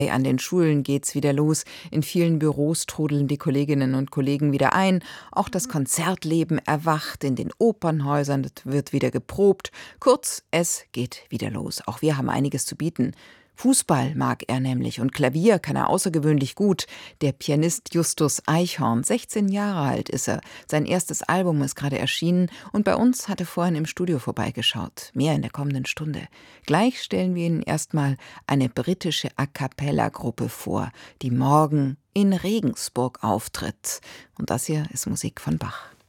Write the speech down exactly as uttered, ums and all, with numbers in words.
An den Schulen geht's wieder los. In vielen Büros trudeln die Kolleginnen und Kollegen wieder ein. Auch das Konzertleben erwacht. In den Opernhäusern wird wieder geprobt. Kurz, es geht wieder los. Auch wir haben einiges zu bieten. Fußball mag er nämlich und Klavier kann er außergewöhnlich gut. Der Pianist Justus Eichhorn, sechzehn Jahre alt ist er. Sein erstes Album ist gerade erschienen und bei uns hat er vorhin im Studio vorbeigeschaut. Mehr in der kommenden Stunde. Gleich stellen wir Ihnen erstmal eine britische A-cappella-Gruppe vor, die morgen in Regensburg auftritt. Und das hier ist Musik von Bach.